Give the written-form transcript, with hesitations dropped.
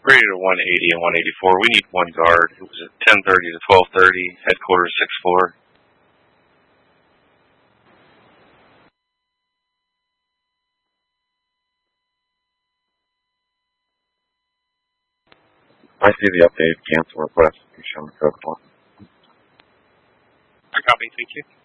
Rated at 180 and 184. We need one guard. It was at 10:30 to 12:30. Headquarters 6-4. I see the updated cancel request. You show me code 1. I copy. Thank you.